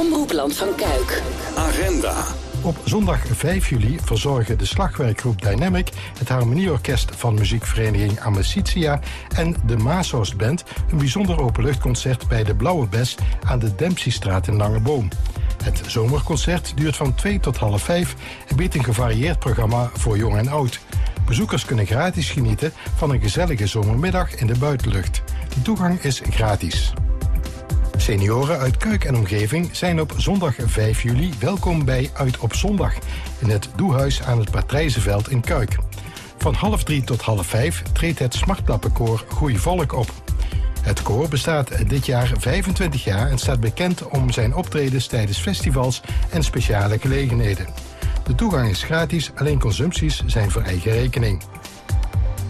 Omroepland van Kuik. Agenda. Op zondag 5 juli verzorgen de slagwerkgroep Dynamic, het harmonieorkest van muziekvereniging Amicitia en de Maashorst Band een bijzonder openluchtconcert bij de Blauwe Bes aan de Dempseystraat in Langeboom. Het zomerconcert duurt van 2 tot half 5 en biedt een gevarieerd programma voor jong en oud. Bezoekers kunnen gratis genieten van een gezellige zomermiddag in de buitenlucht. De toegang is gratis. Senioren uit Kuik en omgeving zijn op zondag 5 juli welkom bij Uit op Zondag in het Doehuis aan het Patrijzenveld in Kuik. Van half 3 tot half 5 treedt het Smartlappenkoor Goeie Volk op. Het koor bestaat dit jaar 25 jaar en staat bekend om zijn optredens tijdens festivals en speciale gelegenheden. De toegang is gratis, alleen consumpties zijn voor eigen rekening.